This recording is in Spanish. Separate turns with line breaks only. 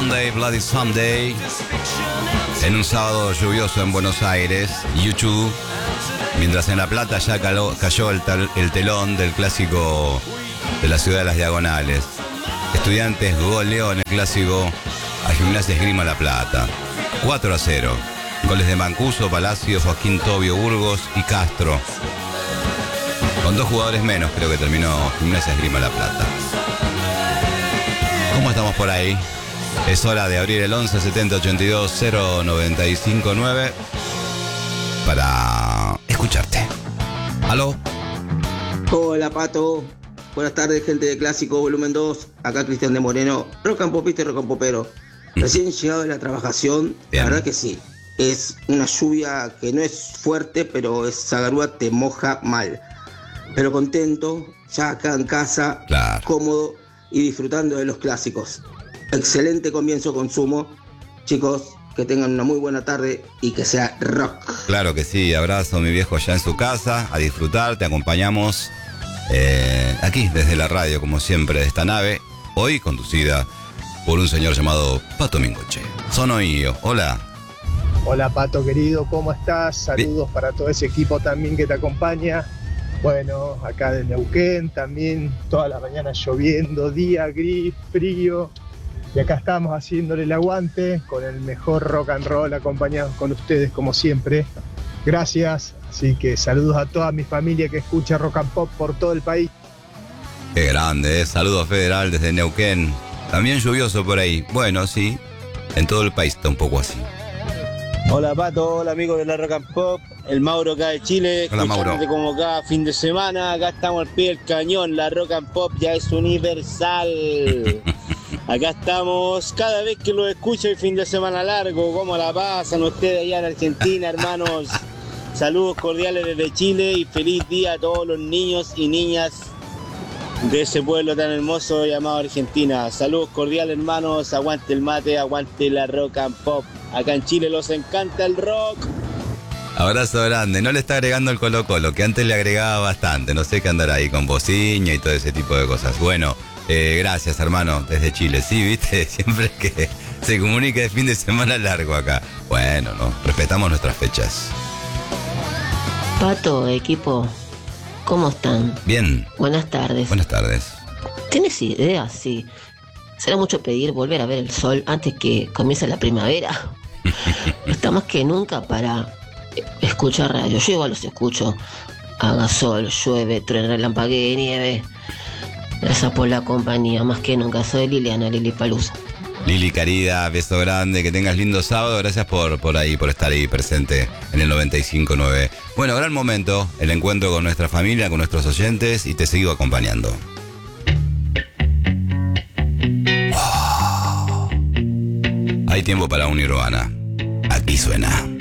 Sunday, Bloody Sunday. En un sábado lluvioso en Buenos Aires, U2. Mientras en La Plata ya cayó el telón del clásico de la ciudad de las Diagonales. Estudiantes goleó en el clásico a Gimnasia Esgrima La Plata. 4-0. Goles de Mancuso, Palacio, Joaquín Tobio, Burgos y Castro. Con 2 jugadores menos creo que terminó Gimnasia Esgrima La Plata. ¿Cómo estamos por ahí? Es hora de abrir el 11 70 82 095 9 para escucharte. ¿Aló?
Hola, Pato. Buenas tardes, gente de Clásico Volumen 2. Acá Cristian de Moreno, rock and popista y rock and popero. Recién llegado de la trabajación,
Bien.
La verdad que sí. Es una lluvia que no es fuerte, pero esa garúa te moja mal. Pero contento, ya acá en casa,
Claro.
cómodo y disfrutando de los clásicos. Excelente comienzo consumo. Chicos, que tengan una muy buena tarde y que sea rock.
Claro que sí, abrazo a mi viejo allá en su casa, a disfrutar, te acompañamos aquí desde la radio, como siempre, de esta nave, hoy conducida por un señor llamado Pato Mingoche. Sono io, hola.
Hola Pato querido, ¿cómo estás? Saludos para todo ese equipo también que te acompaña. Bueno, acá de Neuquén también, toda la mañana lloviendo, día gris, frío. Y acá estamos haciéndole el aguante con el mejor rock and roll, acompañados con ustedes como siempre. Gracias, así que saludos a toda mi familia que escucha rock and pop por todo el país.
Qué grande, saludos federal desde Neuquén. También lluvioso por ahí. Bueno, sí, en todo el país está un poco así.
Hola Pato, hola amigos de la Rock and Pop, el Mauro acá de Chile,
Hola, Mauro.
escuchándote como cada fin de semana, acá estamos al pie del cañón, la Rock and Pop ya es universal. Acá estamos, cada vez que lo escucho el fin de semana largo, ¿cómo la pasan ustedes allá en Argentina, hermanos? Saludos cordiales desde Chile y feliz día a todos los niños y niñas de ese pueblo tan hermoso llamado Argentina. Saludos cordiales, hermanos, aguante el mate, aguante la Rock and Pop. Acá en Chile los encanta el rock.
Abrazo grande, no le está agregando el Colo Colo, que antes le agregaba bastante, no sé qué andará ahí con bociña y todo ese tipo de cosas. Bueno, gracias hermano, desde Chile, sí, viste, siempre que se comunica de fin de semana largo acá. Bueno, no, respetamos nuestras fechas.
Pato, equipo, ¿cómo están?
Bien,
Buenas tardes.
buenas tardes.
¿Tienes idea? Sí. ¿Será mucho pedir volver a ver el sol antes que comience la primavera? Está más que nunca para escuchar radio. Yo igual los escucho. Haga sol, llueve, truena, relampaguee, nieve. Gracias por la compañía, más que nunca. Soy Liliana Lilipalusa.
Lili querida, beso grande, que tengas lindo sábado, gracias por estar ahí presente en el 95.9. Bueno, gran momento, el encuentro con nuestra familia, con nuestros oyentes y te sigo acompañando. Hay tiempo para una urbana. Aquí suena.